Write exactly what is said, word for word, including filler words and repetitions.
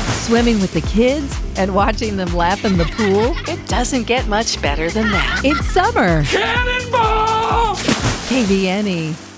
Swimming with the kids and watching them laugh in the pool. It doesn't get much better than that. It's summer. Cannonball! K V N E.